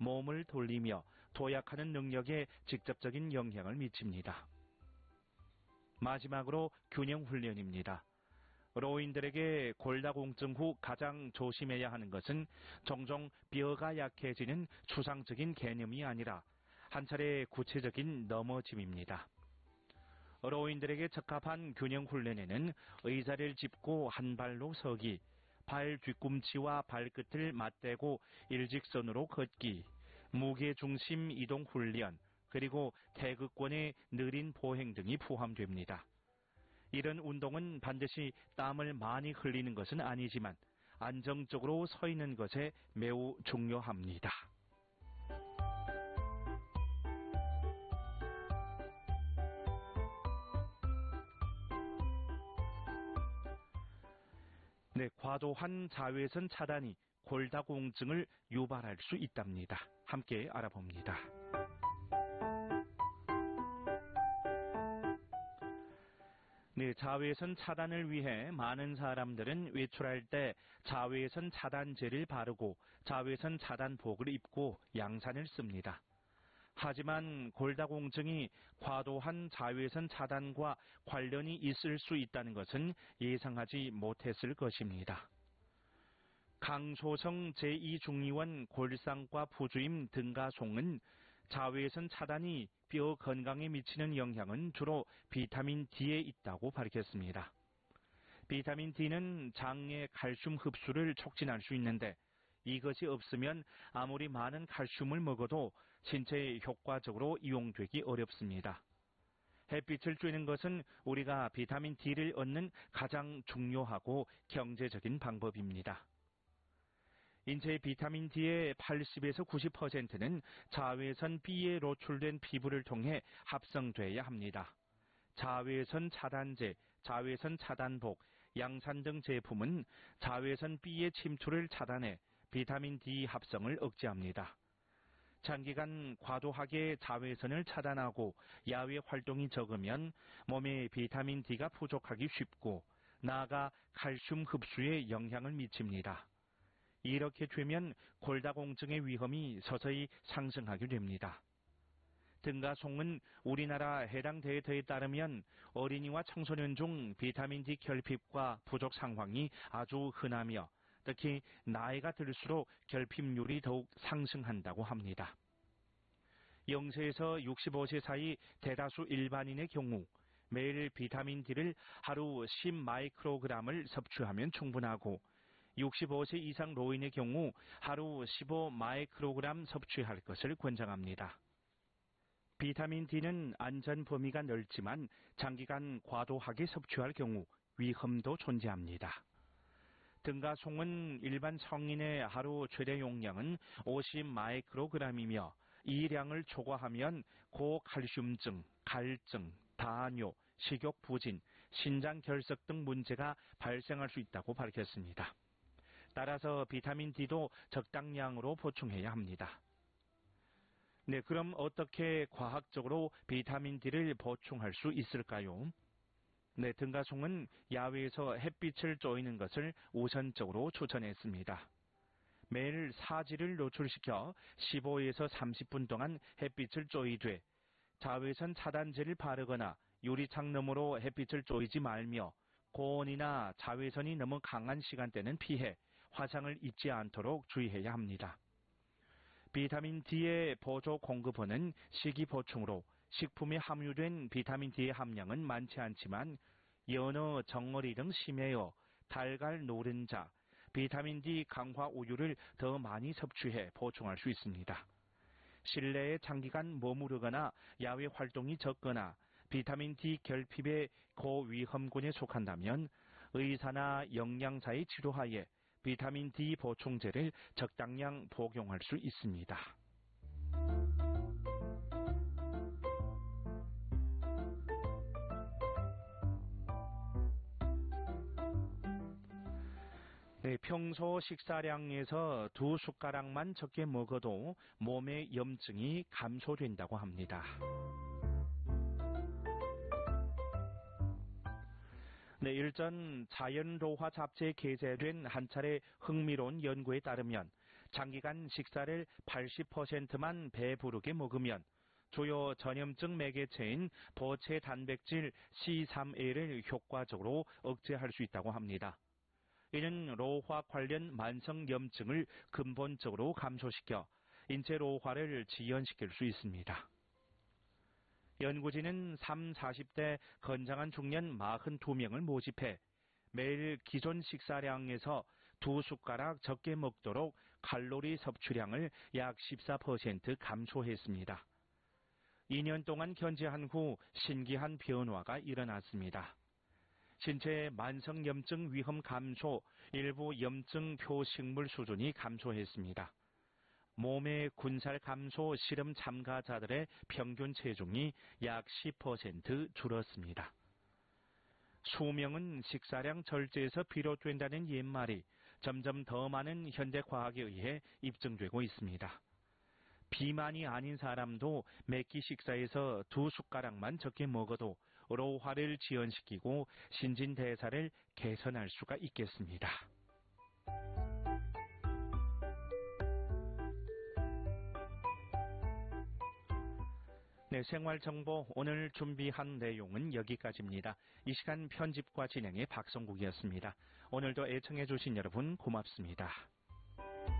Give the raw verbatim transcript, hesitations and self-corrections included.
몸을 돌리며 도약하는 능력에 직접적인 영향을 미칩니다. 마지막으로 균형 훈련입니다. 노인들에게 골다공증 후 가장 조심해야 하는 것은 종종 뼈가 약해지는 추상적인 개념이 아니라 한 차례 구체적인 넘어짐입니다. 노인들에게 적합한 균형 훈련에는 의자를 짚고 한 발로 서기, 발 뒤꿈치와 발끝을 맞대고 일직선으로 걷기, 무게 중심 이동 훈련, 그리고 태극권의 느린 보행 등이 포함됩니다. 이런 운동은 반드시 땀을 많이 흘리는 것은 아니지만 안정적으로 서 있는 것에 매우 중요합니다. 네, 과도한 자외선 차단이 골다공증을 유발할 수 있답니다. 함께 알아봅니다. 네, 자외선 차단을 위해 많은 사람들은 외출할 때 자외선 차단제를 바르고 자외선 차단복을 입고 양산을 씁니다. 하지만 골다공증이 과도한 자외선 차단과 관련이 있을 수 있다는 것은 예상하지 못했을 것입니다. 강소성 제이 중의원 골상과 부주임 등가송은 자외선 차단이 뼈 건강에 미치는 영향은 주로 비타민 D에 있다고 밝혔습니다. 비타민 D는 장의 칼슘 흡수를 촉진할 수 있는데 이것이 없으면 아무리 많은 칼슘을 먹어도 신체에 효과적으로 이용되기 어렵습니다. 햇빛을 쬐는 것은 우리가 비타민 D를 얻는 가장 중요하고 경제적인 방법입니다. 인체의 비타민 D의 팔십에서 구십 퍼센트는 자외선 B에 노출된 피부를 통해 합성돼야 합니다. 자외선 차단제, 자외선 차단복, 양산 등 제품은 자외선 B의 침투를 차단해 비타민 D 합성을 억제합니다. 장기간 과도하게 자외선을 차단하고 야외 활동이 적으면 몸에 비타민 D가 부족하기 쉽고 나아가 칼슘 흡수에 영향을 미칩니다. 이렇게 되면 골다공증의 위험이 서서히 상승하게 됩니다. 등가송은 우리나라 해당 데이터에 따르면 어린이와 청소년 중 비타민 D 결핍과 부족 상황이 아주 흔하며 특히 나이가 들수록 결핍률이 더욱 상승한다고 합니다. 영 세에서 육십오 세 사이 대다수 일반인의 경우 매일 비타민 D를 하루 십 마이크로그램을 섭취하면 충분하고 육십오 세 이상 노인의 경우 하루 십오 마이크로그램 섭취할 것을 권장합니다. 비타민 D는 안전 범위가 넓지만 장기간 과도하게 섭취할 경우 위험도 존재합니다. 등가송은 일반 성인의 하루 최대 용량은 오십 마이크로그램이며 이 량을 초과하면 고칼슘증, 갈증, 다뇨, 식욕 부진, 신장 결석 등 문제가 발생할 수 있다고 밝혔습니다. 따라서 비타민 D도 적당량으로 보충해야 합니다. 네, 그럼 어떻게 과학적으로 비타민 D를 보충할 수 있을까요? 네, 등가송은 야외에서 햇빛을 쬐이는 것을 우선적으로 추천했습니다. 매일 사지를 노출시켜 십오에서 삼십 분 동안 햇빛을 쬐이되 자외선 차단제를 바르거나 유리창 너머로 햇빛을 쬐이지 말며 고온이나 자외선이 너무 강한 시간대는 피해 화상을 입지 않도록 주의해야 합니다. 비타민 D의 보조 공급원은 식이보충으로 식품에 함유된 비타민 D의 함량은 많지 않지만 연어, 정어리 등 심해어, 달걀, 노른자, 비타민 D 강화 우유를 더 많이 섭취해 보충할 수 있습니다. 실내에 장기간 머무르거나 야외 활동이 적거나 비타민 D 결핍의 고위험군에 속한다면 의사나 영양사의 지도하에 비타민 D 보충제를 적당량 복용할 수 있습니다. 네, 평소 식사량에서 두 숟가락만 적게 먹어도 몸의 염증이 감소된다고 합니다. 네, 일전 자연로화 잡지에 게재된 한 차례 흥미로운 연구에 따르면 장기간 식사를 팔십 퍼센트만 배부르게 먹으면 주요 전염증 매개체인 보채 단백질 씨 삼 에이를 효과적으로 억제할 수 있다고 합니다. 이는 로화 관련 만성염증을 근본적으로 감소시켜 인체 로화를 지연시킬 수 있습니다. 연구진은 삼, 사십 대 건장한 중년 사십이 명을 모집해 매일 기존 식사량에서 두 숟가락 적게 먹도록 칼로리 섭취량을 약 십사 퍼센트 감소했습니다. 이 년 동안 견제한 후 신기한 변화가 일어났습니다. 신체의 만성염증 위험 감소, 일부 염증 표식물 수준이 감소했습니다. 몸의 군살 감소 실험 참가자들의 평균 체중이 약 십 퍼센트 줄었습니다. 수명은 식사량 절제에서 비롯된다는 옛말이 점점 더 많은 현대 과학에 의해 입증되고 있습니다. 비만이 아닌 사람도 매끼 식사에서 두 숟가락만 적게 먹어도 로화를 지연시키고 신진대사를 개선할 수가 있겠습니다. 네, 생활정보 오늘 준비한 내용은 여기까지입니다. 이 시간 편집과 진행의 박성국이었습니다. 오늘도 애청해 주신 여러분 고맙습니다.